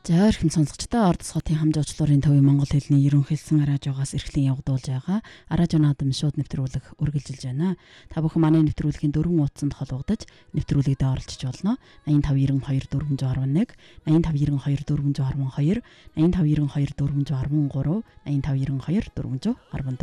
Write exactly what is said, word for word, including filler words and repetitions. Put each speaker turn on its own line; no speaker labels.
За эрхэм сонсогчдоо Орд Сотын хамжуучлалын төвийн монгол хэлний ерөнхийлсэн радиогоос эрхлэн явагдуулж байгаа радио наадам шууд нэвтрүүлэг үргэлжилж байна. Та бүхэн манай нэвтрүүлгийн дөрвөн утсанд холбогдож нэвтрүүлэгт оролцож болно. найман тав найман хоёр дөрвөн арван нэг, найман тав найман хоёр дөрвөн арван хоёр, найман тав найман хоёр дөрвөн арван гурав, найман тав найман хоёр дөрвөн арван